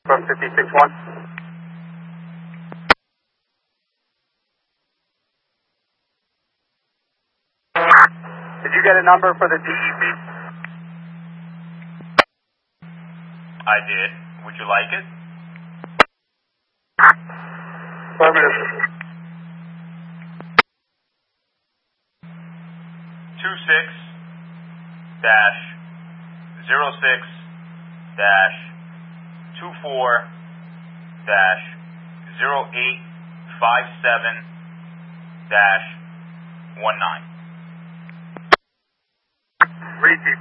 from 56-1. Did you get a number for the DEP? I did. Would you like it? Affirmative. 26-06-24-0857-19. Repeat.